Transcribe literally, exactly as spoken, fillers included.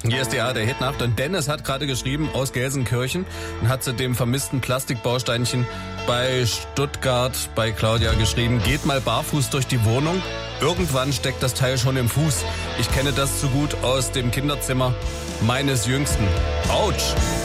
Hier ist die A R D-Hitnacht und Dennis hat gerade geschrieben aus Gelsenkirchen und hat zu dem vermissten Plastikbausteinchen bei Stuttgart bei Claudia geschrieben, geht mal barfuß durch die Wohnung. Irgendwann steckt das Teil schon im Fuß. Ich kenne das zu gut aus dem Kinderzimmer meines Jüngsten. Autsch!